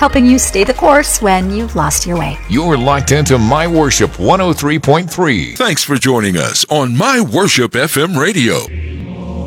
helping you stay the course when you've lost your way. You're locked into My Worship 103.3. Thanks for joining us on My Worship FM Radio.